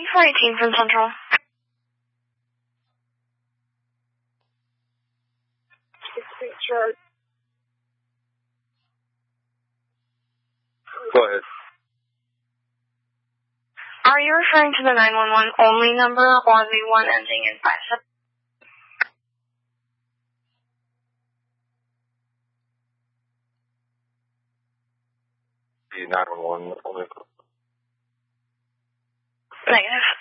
418 from Central. Go ahead. Are you referring to the 911 only number or the one ending in 57? The 911 only. Negative.